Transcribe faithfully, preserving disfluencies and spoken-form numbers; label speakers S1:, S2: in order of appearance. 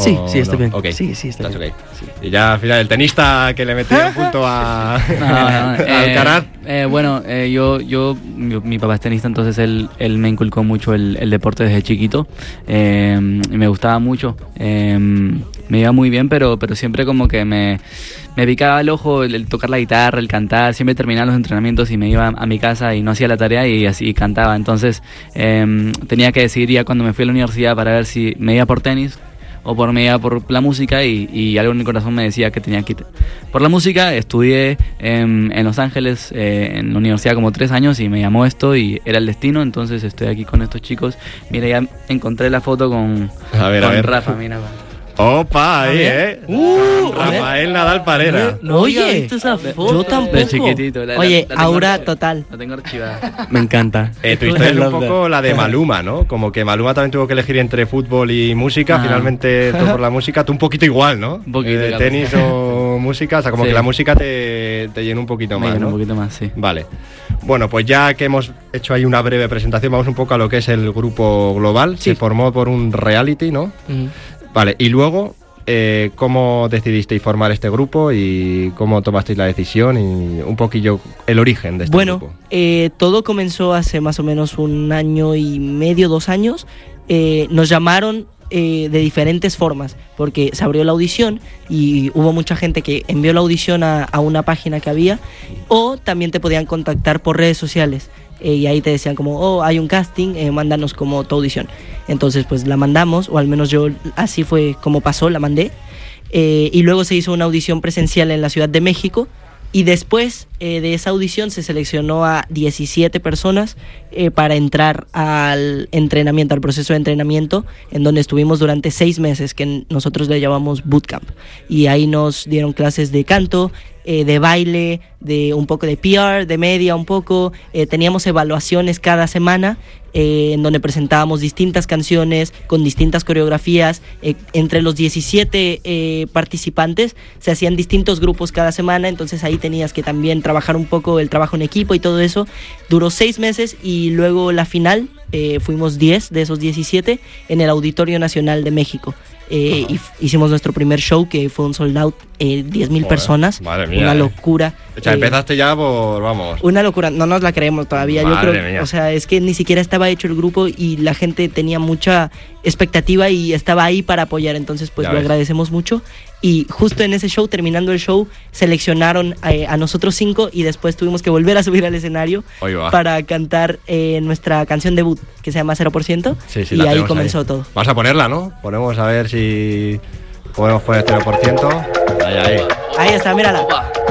S1: Sí, sí, estoy
S2: no?
S1: bien.
S2: Okay.
S1: Sí, sí, estoy
S2: Estás
S1: bien.
S2: okay.
S1: Sí.
S2: Y ya al final, el tenista que le metió un punto a,
S3: No, no,
S2: a
S3: eh,
S2: Alcaraz.
S3: eh, bueno, eh, yo, yo mi, mi papá es tenista, entonces él, él me inculcó mucho el, el deporte desde chiquito. Eh, y me gustaba mucho. Eh, me iba muy bien, pero, pero siempre como que me, me picaba el ojo el, el tocar la guitarra, el cantar. Siempre terminaba los entrenamientos y me iba a mi casa y no hacía la tarea y así cantaba. Entonces eh, tenía que decidir ya cuando me fui a la universidad para ver si me iba por tenis o por me iba por la música, y, y algo en mi corazón me decía que tenía que ir por la música. Estudié en, en Los Ángeles, eh, en la universidad, como tres años, y me llamó esto y era el destino. Entonces estoy aquí con estos chicos. Mira, ya encontré la foto con,
S2: A ver,
S3: con
S2: a ver.
S3: Rafa, mira.
S2: Opa, ahí, ¿eh?
S1: Uh,
S2: Rafael Nadal Parera.
S1: No
S4: Oye,
S1: había visto esa foto.
S4: yo tampoco.
S3: De chiquitito. La-
S4: Oye,
S3: la- la tengo
S4: aura
S3: archi-
S4: total.
S3: La tengo archivada.
S1: Me encanta.
S2: Eh, tu historia es un
S1: Love
S2: poco
S1: that.
S2: la de Maluma, ¿no? Como que Maluma también tuvo que elegir entre fútbol y música.
S3: Ah.
S2: Finalmente, tú por la música, tú un poquito igual, ¿no?
S3: Un poquito,
S2: Eh,
S3: claro.
S2: tenis o música, o sea, como
S3: Sí.
S2: que la música te, te llena un poquito
S3: Me
S2: más,
S3: llena
S2: ¿no?
S3: un poquito más, sí.
S2: Vale. Bueno, pues ya que hemos hecho ahí una breve presentación, vamos un poco a lo que es el grupo global.
S1: Sí.
S2: Se formó por un reality, ¿no?
S1: Mm.
S2: Vale, y luego, eh, ¿cómo decidisteis formar este grupo y cómo tomasteis la decisión y un poquillo el origen de este
S4: Bueno,
S2: grupo?
S4: eh, todo comenzó hace más o menos un año y medio, dos años. Eh, nos llamaron eh, de diferentes formas, porque se abrió la audición y hubo mucha gente que envió la audición a, a una página que había, o también te podían contactar por redes sociales. Eh, y ahí te decían como, oh, hay un casting, eh, mándanos como tu audición. Entonces pues la mandamos, o al menos yo así fue como pasó, la mandé. Eh, y luego se hizo una audición presencial en la Ciudad de México, y después eh, de esa audición se seleccionó a diecisiete personas eh, para entrar al entrenamiento, al proceso de entrenamiento, en donde estuvimos durante seis meses, que nosotros le llamamos bootcamp. Y ahí nos dieron clases de canto, eh, de baile, de un poco de P R, de media un poco. Eh, teníamos evaluaciones cada semana, eh, en donde presentábamos distintas canciones con distintas coreografías. Eh, entre los diecisiete eh, participantes se hacían distintos grupos cada semana, entonces ahí tenías que también trabajar un poco el trabajo en equipo y todo eso. Duró seis meses y luego la final, eh, fuimos diez de esos diecisiete en el Auditorio Nacional de México. Eh, y hicimos nuestro primer show, que fue un sold out, eh, diez mil
S2: Joder,
S4: personas.
S2: madre mía,
S4: Una
S2: eh.
S4: locura.
S2: O sea,
S4: Eh,
S2: empezaste ya por, vamos...
S4: Una locura, no nos la creemos todavía. Yo
S2: Madre
S4: creo,
S2: mía.
S4: o sea, es que ni siquiera estaba hecho el grupo y la gente tenía mucha expectativa y estaba ahí para apoyar, entonces pues
S2: Ya
S4: lo
S2: ves.
S4: agradecemos mucho. Y justo en ese show, terminando el show, seleccionaron a, a nosotros cinco, y después tuvimos que volver a subir al escenario
S2: Ahí va.
S4: para cantar eh, nuestra canción debut, que se llama cero por ciento,
S2: Sí, sí,
S4: y
S2: la
S4: ahí
S2: tenemos
S4: comenzó todo.
S2: Vamos a ponerla, ¿no? Ponemos a ver si podemos poner cero por ciento. Ahí, ahí.
S4: Ahí está, mírala.
S3: Opa.